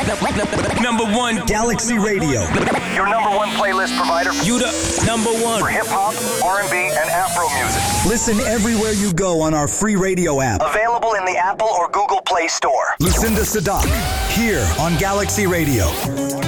Number one, Galaxy Radio. Your number one playlist provider. You the number one For hip-hop, R&B, and Afro music. Listen everywhere you go on our free radio app. Available in the Apple or Google Play Store. Lucinda Sadak, here on Galaxy Radio.